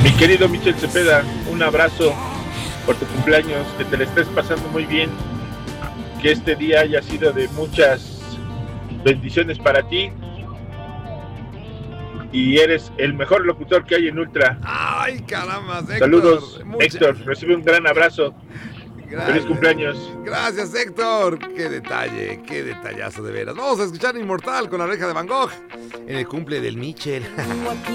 Mi querido Michel Cepeda, un abrazo por tu cumpleaños, que te la estés pasando muy bien, que este día haya sido de muchas bendiciones para ti y eres el mejor locutor que hay en Ultra. Ay, caramba, Héctor. Saludos, Héctor, recibe un gran abrazo. Gracias. Feliz cumpleaños. Gracias, Héctor. Qué detalle, qué detallazo de veras. Vamos a escuchar Inmortal con la Reja de Van Gogh en el cumple del Michel.